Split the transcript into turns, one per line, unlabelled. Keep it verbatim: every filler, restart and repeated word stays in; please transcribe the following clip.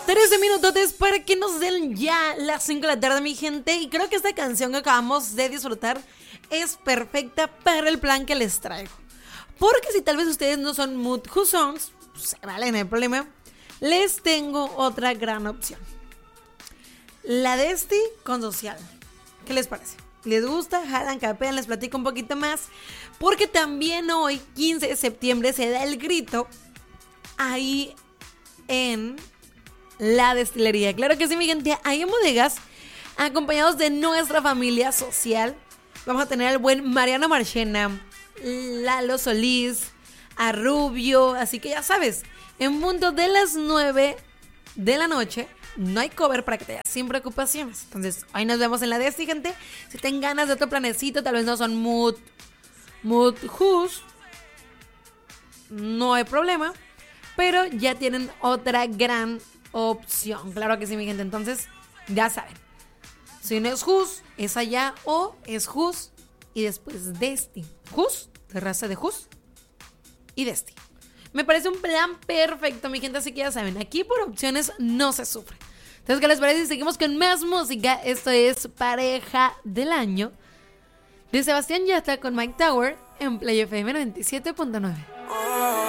trece minutos para que nos den ya las cinco de la tarde, mi gente. Y creo que esta canción que acabamos de disfrutar es perfecta para el plan que les traigo. Porque si tal vez ustedes no son mood who songs, pues vale, no hay problema. Les tengo otra gran opción. La Desti con Social. ¿Qué les parece? ¿Les gusta? Jalan, capean, les platico un poquito más. Porque también hoy, quince de septiembre, se da el grito ahí en la destilería. Claro que sí, mi gente. Ahí en Bodegas, acompañados de nuestra familia social, vamos a tener al buen Mariano Marchena, Lalo Solís, a Rubio. Así que ya sabes, en punto de las nueve de la noche, no hay cover para que te haya sin preocupaciones. Entonces, hoy nos vemos en la Desti, gente. Si tienen ganas de otro planecito, tal vez no son mood, mood who's, no hay problema. Pero ya tienen otra gran opción. Claro que sí, mi gente. Entonces, ya saben. Si no es who's, es allá, o es who's y después Desti. Who's, terraza de who's y Desti. Me parece un plan perfecto, mi gente, así que ya saben, aquí por opciones no se sufre. Entonces, ¿qué les parece? Seguimos con más música. Esto es Pareja del Año de Sebastián Yatra con Mike Tower en Play F M noventa y siete punto nueve.